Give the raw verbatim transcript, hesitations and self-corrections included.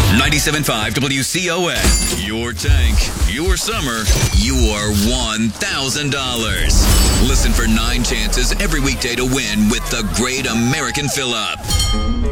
ninety-seven point five W C O S. Your tank, your summer, your one thousand dollars. Listen for nine chances every weekday to win with the Great American Fill-Up.